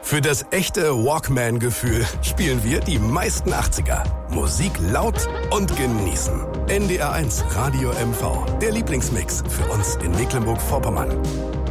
Für das echte Walkman-Gefühl spielen wir die meisten 80er. Musik laut und genießen. NDR 1 Radio MV. Der Lieblingsmix für uns in Mecklenburg-Vorpommern.